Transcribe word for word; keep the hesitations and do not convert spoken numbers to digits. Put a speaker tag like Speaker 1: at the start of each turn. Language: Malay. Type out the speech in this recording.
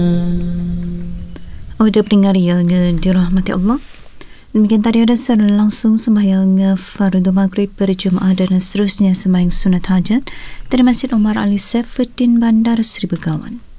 Speaker 1: Audio pendengar yang dirahmati Allah, demikian tadi ada secara langsung sembahyang fardu maghrib berjemaah dan seterusnya sembahyang sunat hajat dari Masjid Omar Ali Saifuddin Bandar Seri Begawan.